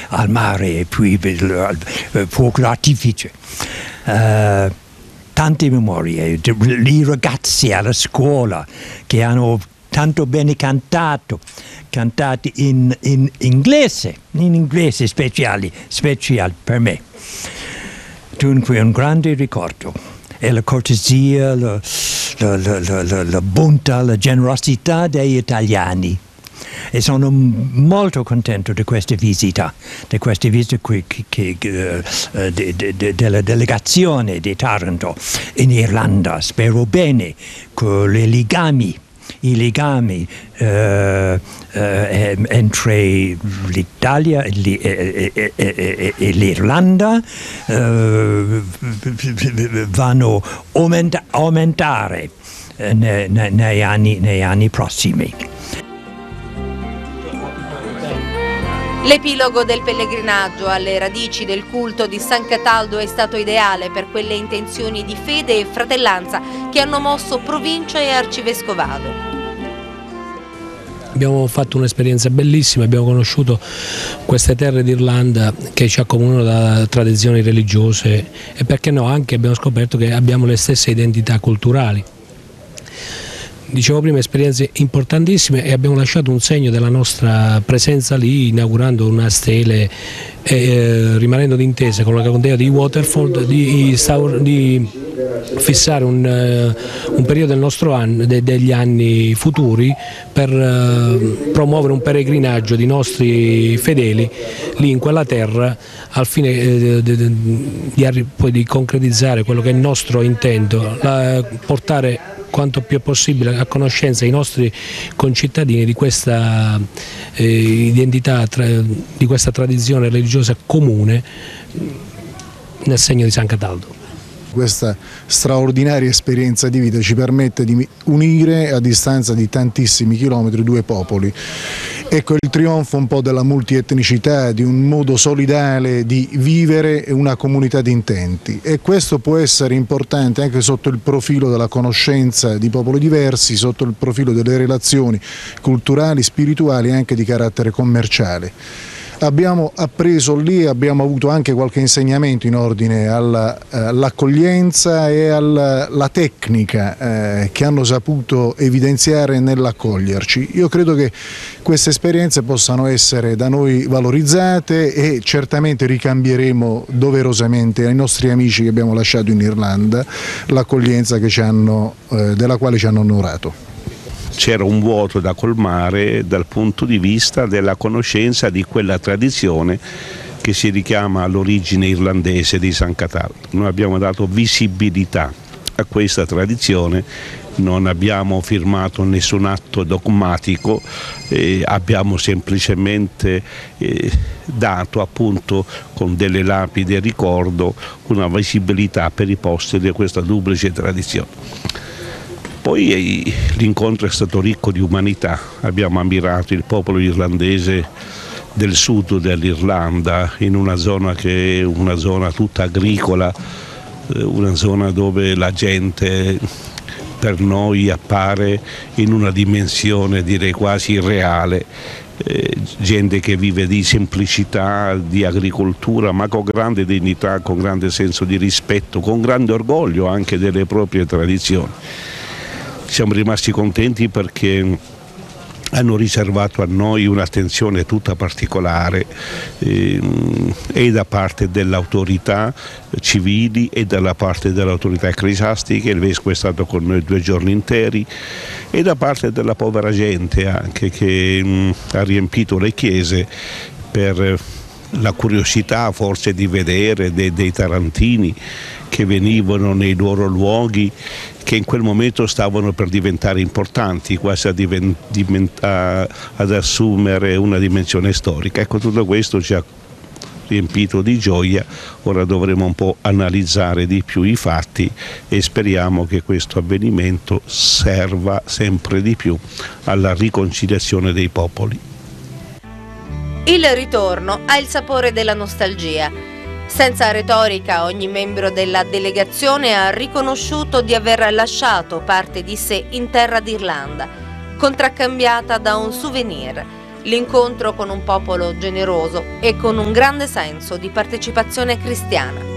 al mare e poi al fuoco d'artificio. Tante memorie, i ragazzi alla scuola che hanno tanto bene cantato in inglese speciale per me. Dunque un grande ricordo. E la cortesia, la bontà, la generosità degli italiani. E sono molto contento di questa visita della delegazione di Taranto in Irlanda. Spero bene che i legami entre l'Italia e l'Irlanda vanno aumentare negli anni prossimi. L'epilogo del pellegrinaggio alle radici del culto di San Cataldo è stato ideale per quelle intenzioni di fede e fratellanza che hanno mosso provincia e arcivescovado. Abbiamo fatto un'esperienza bellissima, abbiamo conosciuto queste terre d'Irlanda che ci accomunano da tradizioni religiose e perché no anche abbiamo scoperto che abbiamo le stesse identità culturali. Dicevo prima, esperienze importantissime e abbiamo lasciato un segno della nostra presenza lì inaugurando una stele e rimanendo d'intesa con la contea di Waterford di fissare un periodo del nostro anno, degli anni futuri per promuovere un peregrinaggio di nostri fedeli lì in quella terra al fine poi di concretizzare quello che è il nostro intento, portare quanto più possibile a conoscenza i nostri concittadini di questa identità, di questa tradizione religiosa comune nel segno di San Cataldo. Questa straordinaria esperienza di vita ci permette di unire a distanza di tantissimi chilometri due popoli. Ecco il trionfo un po' della multietnicità, di un modo solidale di vivere una comunità di intenti, e questo può essere importante anche sotto il profilo della conoscenza di popoli diversi, sotto il profilo delle relazioni culturali, spirituali e anche di carattere commerciale. Abbiamo appreso lì, abbiamo avuto anche qualche insegnamento in ordine all'accoglienza e alla tecnica che hanno saputo evidenziare nell'accoglierci. Io credo che queste esperienze possano essere da noi valorizzate e certamente ricambieremo doverosamente ai nostri amici che abbiamo lasciato in Irlanda l'accoglienza della quale ci hanno onorato. C'era un vuoto da colmare dal punto di vista della conoscenza di quella tradizione che si richiama all'origine irlandese di San Cataldo. Noi abbiamo dato visibilità a questa tradizione, non abbiamo firmato nessun atto dogmatico, abbiamo semplicemente dato appunto con delle lapidi ricordo una visibilità per i posti di questa duplice tradizione. Poi l'incontro è stato ricco di umanità, abbiamo ammirato il popolo irlandese del sud dell'Irlanda, in una zona che è una zona tutta agricola, una zona dove la gente per noi appare in una dimensione direi quasi irreale, gente che vive di semplicità, di agricoltura, ma con grande dignità, con grande senso di rispetto, con grande orgoglio anche delle proprie tradizioni. Siamo rimasti contenti perché hanno riservato a noi un'attenzione tutta particolare e da parte delle autorità civili e dalla parte delle autorità ecclesiastiche. Il Vescovo è stato con noi 2 giorni interi, e da parte della povera gente anche che ha riempito le chiese per la curiosità forse di vedere dei tarantini che venivano nei loro luoghi che in quel momento stavano per diventare importanti, quasi ad assumere una dimensione storica. Ecco, tutto questo ci ha riempito di gioia. Ora dovremo un po' analizzare di più i fatti e speriamo che questo avvenimento serva sempre di più alla riconciliazione dei popoli. Il ritorno ha il sapore della nostalgia. Senza retorica, ogni membro della delegazione ha riconosciuto di aver lasciato parte di sé in terra d'Irlanda, contraccambiata da un souvenir, L'incontro con un popolo generoso e con un grande senso di partecipazione cristiana.